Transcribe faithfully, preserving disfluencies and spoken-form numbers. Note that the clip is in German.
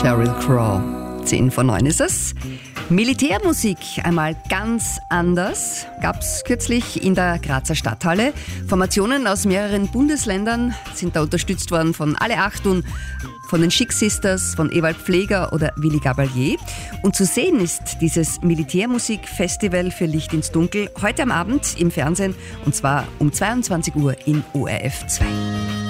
Sheryl Crow. zehn vor neun ist es. Militärmusik einmal ganz anders gab's kürzlich in der Grazer Stadthalle. Formationen aus mehreren Bundesländern sind da unterstützt worden von Alle Achtung, von den Chic Sisters, von Ewald Pfleger oder Willi Gabalier. Und zu sehen ist dieses Militärmusikfestival für Licht ins Dunkel heute am Abend im Fernsehen und zwar um zweiundzwanzig Uhr in O R F zwei.